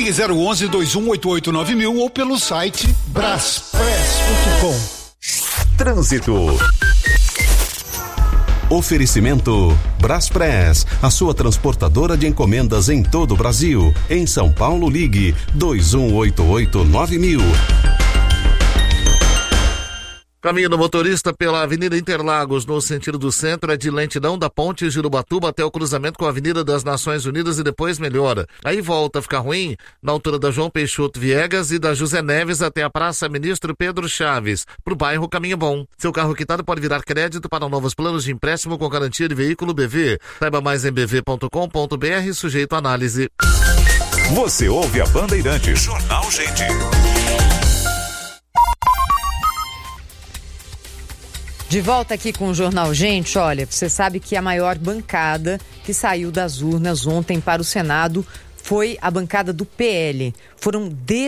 Ligue 011-2188-9000 ou pelo site braspress.com. Trânsito. Oferecimento Braspress, a sua transportadora de encomendas em todo o Brasil. Em São Paulo, ligue 2188-9000. Caminho do motorista pela Avenida Interlagos, no sentido do centro, é de lentidão da ponte Girubatuba até o cruzamento com a Avenida das Nações Unidas e depois melhora. Aí volta a ficar ruim na altura da João Peixoto Viegas e da José Neves até a Praça Ministro Pedro Chaves. Pro bairro Caminho Bom. Seu carro quitado pode virar crédito para novos planos de empréstimo com garantia de veículo BV. Saiba mais em bv.com.br, sujeito à análise. Você ouve a Bandeirantes. Jornal Gente. De volta aqui com o Jornal Gente, olha, você sabe que a maior bancada que saiu das urnas ontem para o Senado foi a bancada do PL. Foram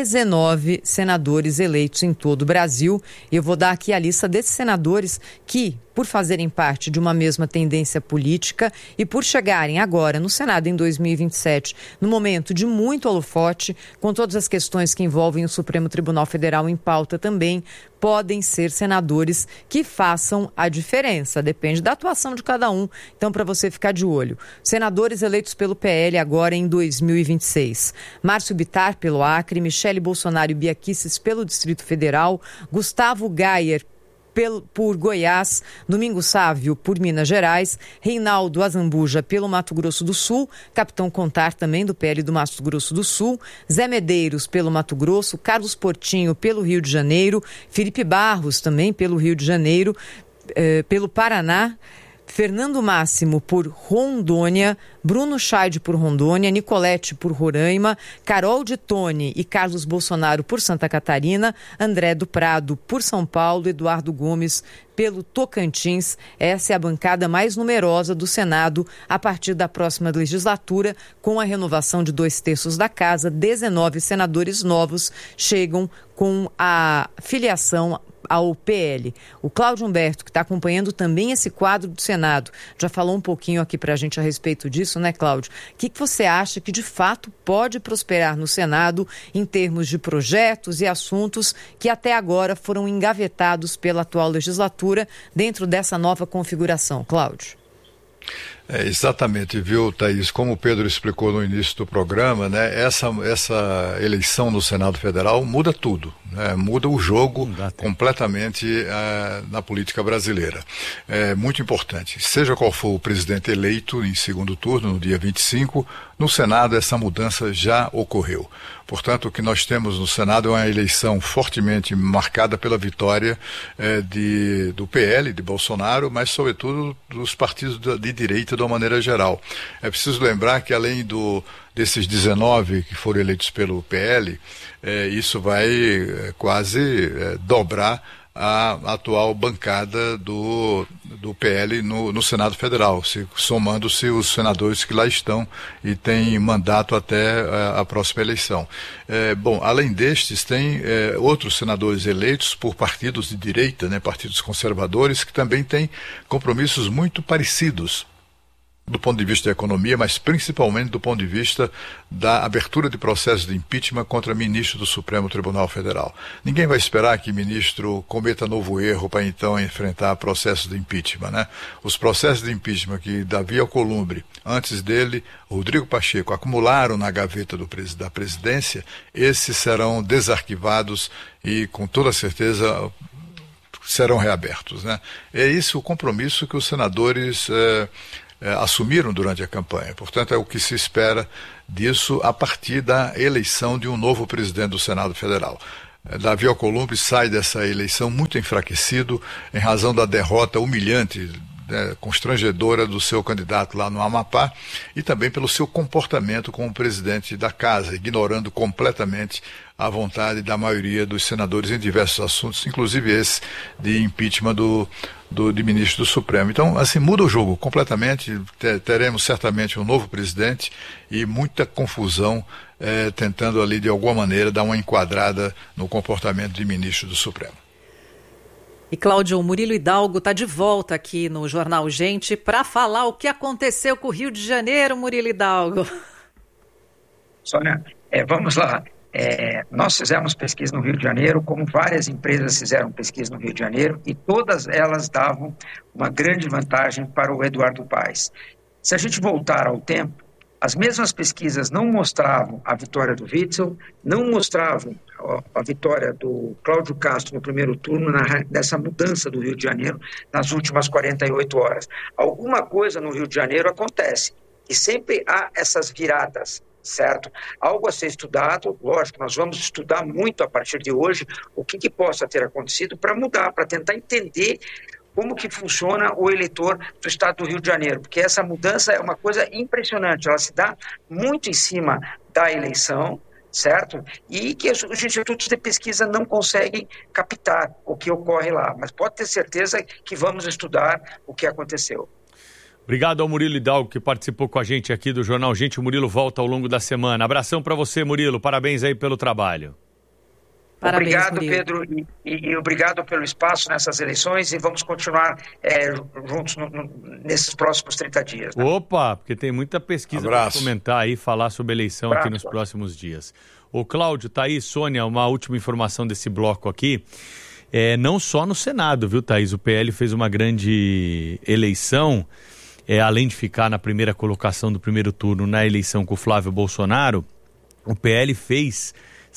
19 senadores eleitos em todo o Brasil. Eu vou dar aqui a lista desses senadores que, por fazerem parte de uma mesma tendência política e por chegarem agora no Senado em 2027, no momento de muito holofote, com todas as questões que envolvem o Supremo Tribunal Federal em pauta também, podem ser senadores que façam a diferença. Depende da atuação de cada um. Então, para você ficar de olho. Senadores eleitos pelo PL agora em 2026. Márcio Bittar pelo Acre, Michele Bolsonaro e Bia Kicis pelo Distrito Federal, Gustavo Gayer por Goiás, Domingos Sávio por Minas Gerais, Reinaldo Azambuja pelo Mato Grosso do Sul, Capitão Contar também do PL do Mato Grosso do Sul, Zé Medeiros pelo Mato Grosso, Carlos Portinho pelo Rio de Janeiro, Felipe Barros também pelo Rio de Janeiro, pelo Paraná, Fernando Máximo por Rondônia, Bruno Scheid por Rondônia, Nicolete por Roraima, Carol de Tone e Carlos Bolsonaro por Santa Catarina, André do Prado por São Paulo, Eduardo Gomes pelo Tocantins. Essa é a bancada mais numerosa do Senado a partir da próxima legislatura, com a renovação de 2/3 da casa. 19 senadores novos chegam com a filiação ao PL. O Cláudio Humberto, que está acompanhando também esse quadro do Senado, já falou um pouquinho aqui para a gente a respeito disso, né, Cláudio? O que você acha que de fato pode prosperar no Senado em termos de projetos e assuntos que até agora foram engavetados pela atual legislatura dentro dessa nova configuração? Cláudio. Exatamente, viu, Thaís? Como o Pedro explicou no início do programa, né, essa eleição no Senado Federal muda tudo, né, muda o jogo completamente na política brasileira. É muito importante. Seja qual for o presidente eleito em segundo turno, no dia 25, no Senado essa mudança já ocorreu. Portanto, o que nós temos no Senado é uma eleição fortemente marcada pela vitória do PL, de Bolsonaro, mas sobretudo dos partidos de direita de uma maneira geral. É preciso lembrar que além desses 19 que foram eleitos pelo PL, isso vai quase dobrar a atual bancada do PL no Senado Federal, somando-se os senadores que lá estão e têm mandato até a próxima eleição. Bom, além destes, tem outros senadores eleitos por partidos de direita, né, partidos conservadores, que também têm compromissos muito parecidos do ponto de vista da economia, mas principalmente do ponto de vista da abertura de processos de impeachment contra ministro do Supremo Tribunal Federal. Ninguém vai esperar que ministro cometa novo erro para então enfrentar processos de impeachment, né? Os processos de impeachment que Davi Alcolumbre, antes dele, Rodrigo Pacheco, acumularam na gaveta da presidência, esses serão desarquivados e com toda certeza serão reabertos, né? É esse o compromisso que os senadores assumiram durante a campanha. Portanto, é o que se espera disso a partir da eleição de um novo presidente do Senado Federal. Davi Alcolumbre sai dessa eleição muito enfraquecido em razão da derrota humilhante, constrangedora do seu candidato lá no Amapá e também pelo seu comportamento como presidente da casa, ignorando completamente a vontade da maioria dos senadores em diversos assuntos, inclusive esse de impeachment de ministro do Supremo. Então, assim, muda o jogo completamente, teremos certamente um novo presidente e muita confusão tentando ali de alguma maneira dar uma enquadrada no comportamento de ministro do Supremo. E Cláudio, Murilo Hidalgo está de volta aqui no Jornal Gente para falar o que aconteceu com o Rio de Janeiro, Murilo Hidalgo. Sônia, vamos lá. Nós fizemos pesquisa no Rio de Janeiro, como várias empresas fizeram pesquisa no Rio de Janeiro, e todas elas davam uma grande vantagem para o Eduardo Paes. Se a gente voltar ao tempo, as mesmas pesquisas não mostravam a vitória do Witzel, não mostravam a vitória do Cláudio Castro no primeiro turno, nessa mudança do Rio de Janeiro nas últimas 48 horas. Alguma coisa no Rio de Janeiro acontece, e sempre há essas viradas, certo? Algo a ser estudado, lógico, nós vamos estudar muito a partir de hoje o que possa ter acontecido para mudar, para tentar entender como que funciona o eleitor do estado do Rio de Janeiro, porque essa mudança é uma coisa impressionante, ela se dá muito em cima da eleição, certo? E que os institutos de pesquisa não conseguem captar o que ocorre lá, mas pode ter certeza que vamos estudar o que aconteceu. Obrigado ao Murilo Hidalgo, que participou com a gente aqui do Jornal Gente. O Murilo volta ao longo da semana. Abração para você, Murilo. Parabéns aí pelo trabalho. Parabéns, obrigado, Murilo. Pedro, e obrigado pelo espaço nessas eleições, e vamos continuar juntos nesses próximos 30 dias. Né? Opa, porque tem muita pesquisa para comentar aí, falar sobre eleição aqui nos próximos dias. Ô Cláudio, Thaís, Sônia, uma última informação desse bloco aqui. Não só no Senado, viu, Thaís? O PL fez uma grande eleição, além de ficar na primeira colocação do primeiro turno na eleição com o Flávio Bolsonaro, o PL fez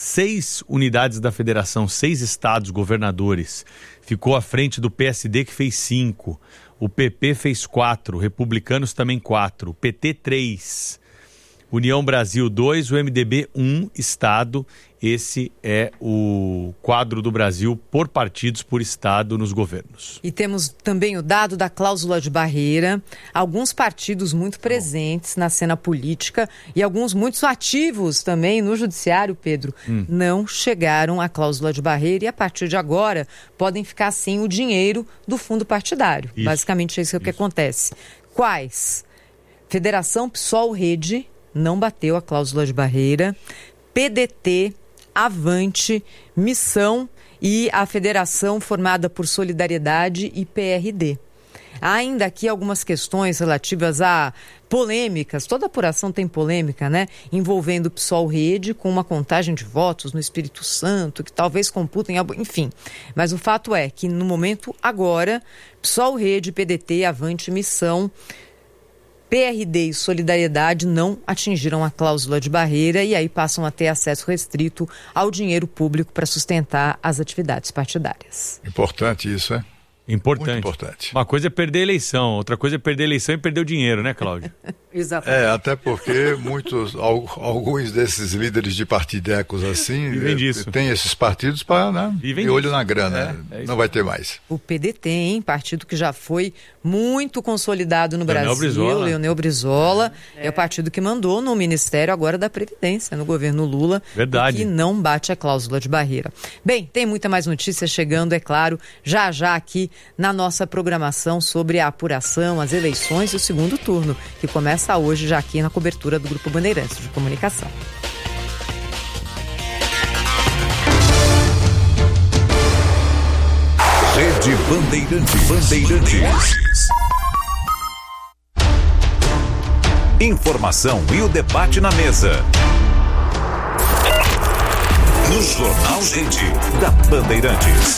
6 unidades da federação, 6 estados governadores. Ficou à frente do PSD, que fez 5. O PP fez 4, Republicanos também 4, o PT 3, União Brasil 2, o MDB 1 estado. Esse é o quadro do Brasil por partidos, por estado nos governos. E temos também o dado da cláusula de barreira, alguns partidos muito presentes na cena política e alguns muito ativos também no judiciário, Pedro, não chegaram à cláusula de barreira e a partir de agora podem ficar sem o dinheiro do fundo partidário. Isso. Basicamente isso é o que acontece. Quais? Federação PSOL Rede não bateu a cláusula de barreira, PDT, Avante, Missão e a federação formada por Solidariedade e PRD. Há ainda aqui algumas questões relativas a polêmicas, toda apuração tem polêmica, né? Envolvendo o PSOL Rede com uma contagem de votos no Espírito Santo, que talvez computem, enfim. Mas o fato é que no momento agora, PSOL Rede, PDT, Avante, Missão, PRD e Solidariedade não atingiram a cláusula de barreira e aí passam a ter acesso restrito ao dinheiro público para sustentar as atividades partidárias. Importante isso, é? Importante. Muito importante. Uma coisa é perder a eleição, outra coisa é perder a eleição e perder o dinheiro, né, Cláudio? Exatamente. Até porque alguns desses líderes de partidecos assim têm esses partidos para de olho na grana, não vai ter mais. O PDT, hein? Partido que já foi muito consolidado no Brasil, Leonel Brizola, é o partido que mandou no Ministério agora da Previdência, no governo Lula, verdade, que não bate a cláusula de barreira. Bem, tem muita mais notícia chegando, é claro, já aqui na nossa programação sobre a apuração, as eleições e o segundo turno, que começa hoje já aqui na cobertura do Grupo Bandeirantes de Comunicação. Rede Bandeirantes. Informação e o debate na mesa. No Jornal Gente, da Bandeirantes.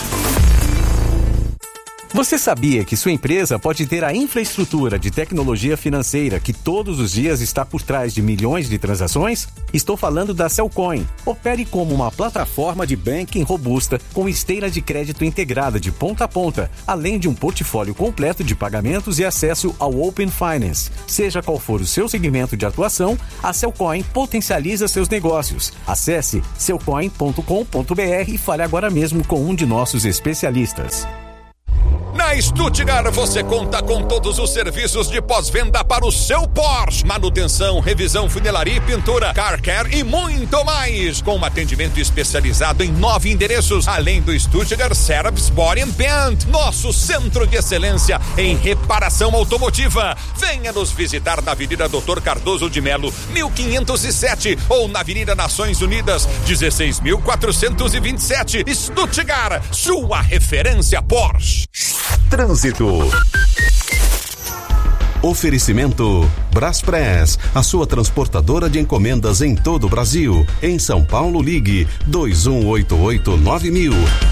Você sabia que sua empresa pode ter a infraestrutura de tecnologia financeira que todos os dias está por trás de milhões de transações? Estou falando da Cellcoin. Opere como uma plataforma de banking robusta com esteira de crédito integrada de ponta a ponta, além de um portfólio completo de pagamentos e acesso ao Open Finance. Seja qual for o seu segmento de atuação, a Cellcoin potencializa seus negócios. Acesse cellcoin.com.br e fale agora mesmo com um de nossos especialistas. Na Stuttgart você conta com todos os serviços de pós-venda para o seu Porsche. Manutenção, revisão, funilaria e pintura, car care e muito mais. Com um atendimento especializado em 9 endereços, além do Stuttgart Service Body and Paint, nosso centro de excelência em reparação automotiva. Venha nos visitar na Avenida Dr. Cardoso de Melo, 1507 ou na Avenida Nações Unidas, 16.427. Stuttgart, sua referência Porsche. Trânsito. Oferecimento Braspress, a sua transportadora de encomendas em todo o Brasil. Em São Paulo, ligue 2188-9000.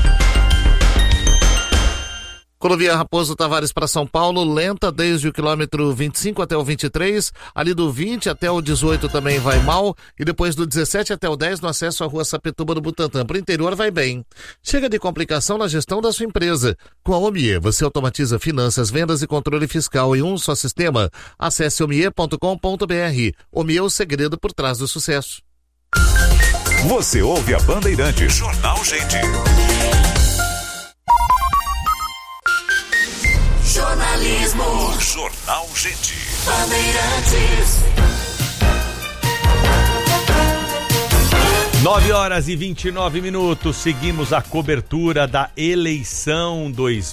Rodovia Raposo Tavares para São Paulo, lenta desde o quilômetro 25 até o 23, ali do 20 até o 18 também vai mal, e depois do 17 até o 10 no acesso à rua Sapituba do Butantã. Para o interior vai bem. Chega de complicação na gestão da sua empresa. Com a Omie, você automatiza finanças, vendas e controle fiscal em um só sistema. Acesse omie.com.br. Omie é o segredo por trás do sucesso. Você ouve a Bandeirantes. Jornal Gente. Jornalismo. Jornal Gente. Bandeirantes. 9h29. Seguimos a cobertura da eleição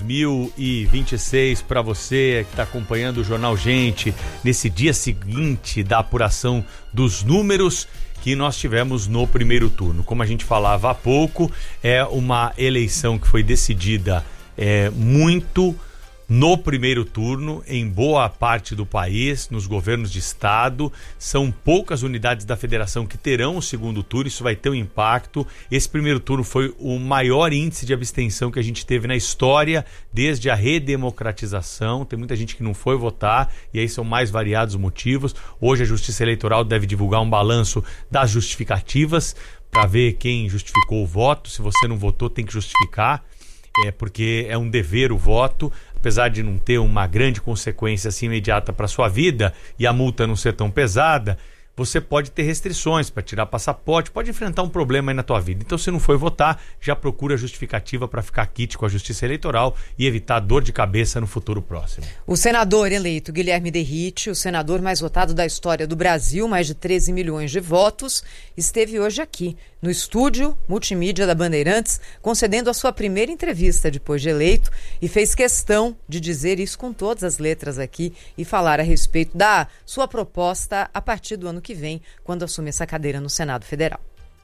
2026 para você que está acompanhando o Jornal Gente nesse dia seguinte da apuração dos números que nós tivemos no primeiro turno. Como a gente falava há pouco, é uma eleição que foi decidida muito no primeiro turno, em boa parte do país, nos governos de estado. São poucas unidades da federação que terão o segundo turno, isso vai ter um impacto. Esse primeiro turno foi o maior índice de abstenção que a gente teve na história, desde a redemocratização. Tem muita gente que não foi votar, e aí são mais variados motivos. Hoje a Justiça Eleitoral deve divulgar um balanço das justificativas, para ver quem justificou o voto. Se você não votou, tem que justificar, porque é um dever o voto. Apesar de não ter uma grande consequência assim imediata para sua vida e a multa não ser tão pesada, você pode ter restrições para tirar passaporte, pode enfrentar um problema aí na tua vida. Então, se não foi votar, já procura justificativa para ficar quite com a Justiça Eleitoral e evitar dor de cabeça no futuro próximo. O senador eleito Guilherme Derrite, o senador mais votado da história do Brasil, mais de 13 milhões de votos, esteve hoje aqui no estúdio multimídia da Bandeirantes, concedendo a sua primeira entrevista depois de eleito, e fez questão de dizer isso com todas as letras aqui e falar a respeito da sua proposta a partir do ano que vem, quando assumir essa cadeira no Senado Federal.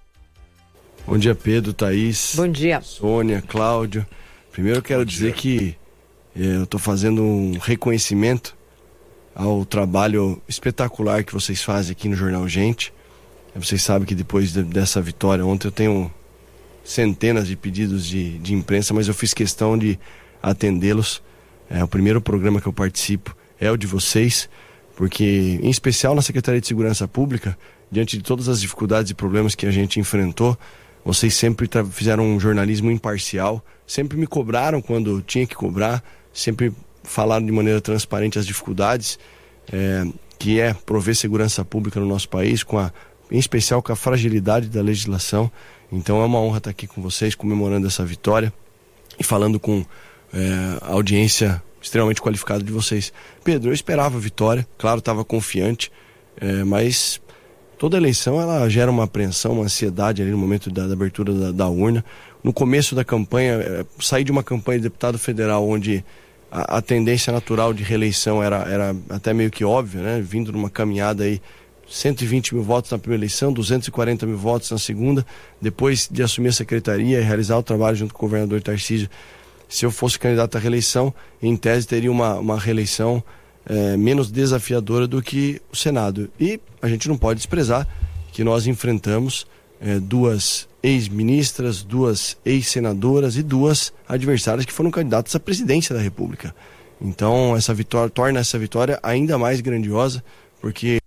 Bom dia, Pedro, Thaís. Bom dia. Sônia, Cláudio. Primeiro eu quero dizer que eu estou fazendo um reconhecimento ao trabalho espetacular que vocês fazem aqui no Jornal Gente. Vocês sabem que depois dessa vitória ontem eu tenho centenas de pedidos de imprensa, mas eu fiz questão de atendê-los. O primeiro programa que eu participo é o de vocês, porque, em especial na Secretaria de Segurança Pública, diante de todas as dificuldades e problemas que a gente enfrentou, vocês sempre fizeram um jornalismo imparcial, sempre me cobraram quando tinha que cobrar, sempre falaram de maneira transparente as dificuldades, que é prover segurança pública no nosso país, em especial com a fragilidade da legislação. Então é uma honra estar aqui com vocês, comemorando essa vitória e falando com a audiência extremamente qualificada de vocês. Pedro, eu esperava a vitória, claro, estava confiante, mas toda eleição ela gera uma apreensão, uma ansiedade ali no momento da abertura da urna. No começo da campanha, saí de uma campanha de deputado federal onde a tendência natural de reeleição era até meio que óbvia, né? Vindo numa caminhada aí, 120 mil votos na primeira eleição, 240 mil votos na segunda. Depois de assumir a secretaria e realizar o trabalho junto com o governador Tarcísio, se eu fosse candidato à reeleição, em tese teria uma reeleição menos desafiadora do que o Senado. E a gente não pode desprezar que nós enfrentamos duas ex-ministras, duas ex-senadoras e duas adversárias que foram candidatas à presidência da República. Então essa vitória torna essa vitória ainda mais grandiosa, porque...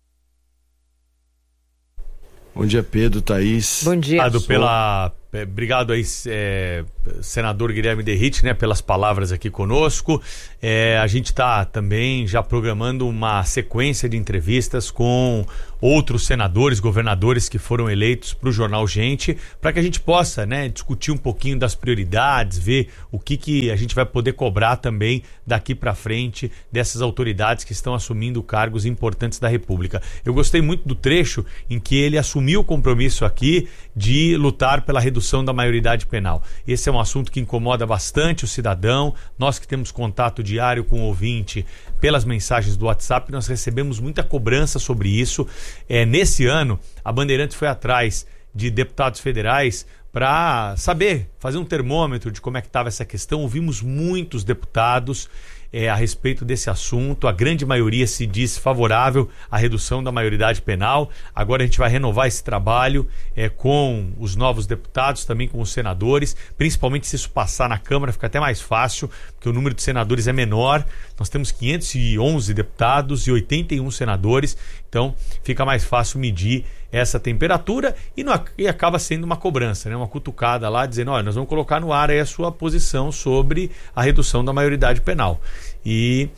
Bom dia, Pedro, Thaís. Bom dia. Obrigado aí, senador Guilherme Derrite, né, pelas palavras aqui conosco. A gente está também já programando uma sequência de entrevistas com outros senadores, governadores que foram eleitos para o Jornal Gente, para que a gente possa, né, discutir um pouquinho das prioridades, ver o que a gente vai poder cobrar também daqui para frente dessas autoridades que estão assumindo cargos importantes da República. Eu gostei muito do trecho em que ele assumiu o compromisso aqui de lutar pela redução da maioridade penal. Esse é um assunto que incomoda bastante o cidadão. Nós que temos contato diário com o ouvinte pelas mensagens do WhatsApp, nós recebemos muita cobrança sobre isso. Nesse ano, a Bandeirantes foi atrás de deputados federais para saber, fazer um termômetro de como é que estava essa questão. Ouvimos muitos deputados a respeito desse assunto. A grande maioria se diz favorável à redução da maioridade penal. Agora a gente vai renovar esse trabalho com os novos deputados, também com os senadores, principalmente se isso passar na Câmara, fica até mais fácil, porque o número de senadores é menor. Nós temos 511 deputados e 81 senadores, então fica mais fácil medir essa temperatura e acaba sendo uma cobrança, né? Uma cutucada lá dizendo, olha, nós vamos colocar no ar aí a sua posição sobre a redução da maioridade penal. E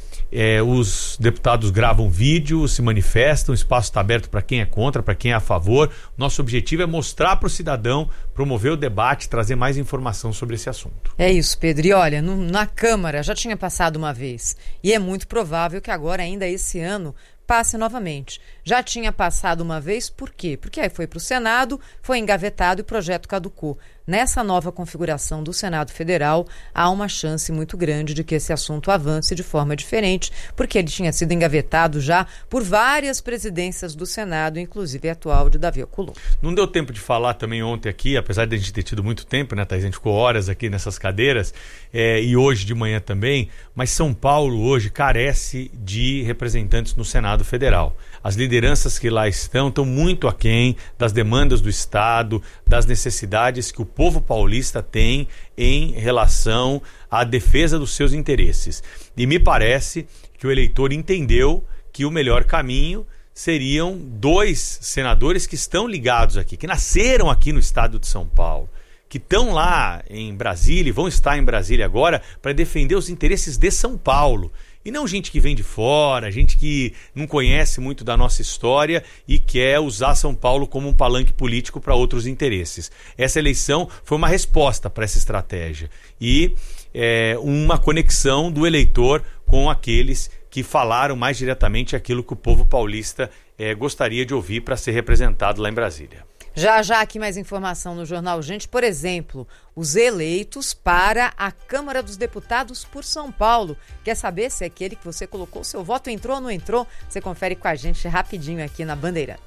os deputados gravam vídeo, se manifestam, o espaço está aberto para quem é contra, para quem é a favor. Nosso objetivo é mostrar para o cidadão, promover o debate, trazer mais informação sobre esse assunto. É isso, Pedro. E olha, na Câmara já tinha passado uma vez e é muito provável que agora, ainda esse ano, passe novamente. Já tinha passado uma vez, por quê? Porque aí foi para o Senado, foi engavetado e o projeto caducou. Nessa nova configuração do Senado Federal, há uma chance muito grande de que esse assunto avance de forma diferente, porque ele tinha sido engavetado já por várias presidências do Senado, inclusive a atual de Davi Alcolumbre. Não deu tempo de falar também ontem aqui, apesar de a gente ter tido muito tempo, né, Thaís? A gente ficou horas aqui nessas cadeiras, e hoje de manhã também, mas São Paulo hoje carece de representantes no Senado Federal. As lideranças que lá estão muito aquém das demandas do Estado, das necessidades que o povo paulista tem em relação à defesa dos seus interesses. E me parece que o eleitor entendeu que o melhor caminho seriam 2 senadores que estão ligados aqui, que nasceram aqui no estado de São Paulo, que estão lá em Brasília e vão estar em Brasília agora para defender os interesses de São Paulo. E não gente que vem de fora, gente que não conhece muito da nossa história e quer usar São Paulo como um palanque político para outros interesses. Essa eleição foi uma resposta para essa estratégia e uma conexão do eleitor com aqueles que falaram mais diretamente aquilo que o povo paulista gostaria de ouvir para ser representado lá em Brasília. Já aqui mais informação no Jornal Gente, por exemplo, os eleitos para a Câmara dos Deputados por São Paulo. Quer saber se aquele que você colocou seu voto entrou ou não entrou? Você confere com a gente rapidinho aqui na Bandeirantes.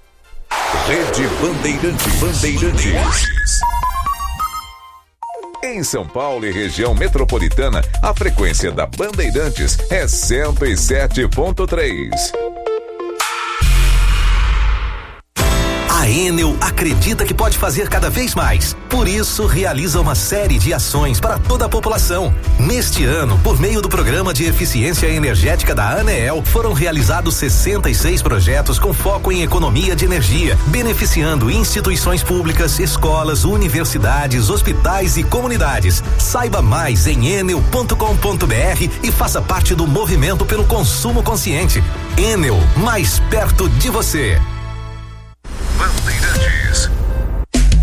Rede Bandeirantes. Em São Paulo e região metropolitana, a frequência da Bandeirantes é 107.3. A Enel acredita que pode fazer cada vez mais. Por isso, realiza uma série de ações para toda a população. Neste ano, por meio do Programa de Eficiência Energética da ANEEL, foram realizados 66 projetos com foco em economia de energia, beneficiando instituições públicas, escolas, universidades, hospitais e comunidades. Saiba mais em enel.com.br e faça parte do movimento pelo consumo consciente. Enel, mais perto de você.